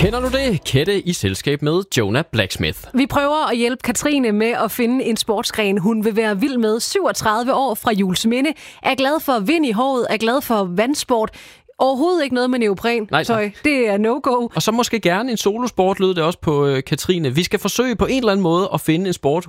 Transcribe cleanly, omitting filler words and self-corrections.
Kender du det? Kette i selskab med Jonah Blacksmith. Vi prøver at hjælpe Katrine med at finde en sportsgren, hun vil være vild med. 37 år fra Juelsminde. Er glad for vind i håret, er glad for vandsport. Overhovedet ikke noget med neopren. Tøj. Det er no-go. Og så måske gerne en solosport, lød det også på Katrine. Vi skal forsøge på en eller anden måde at finde en sport,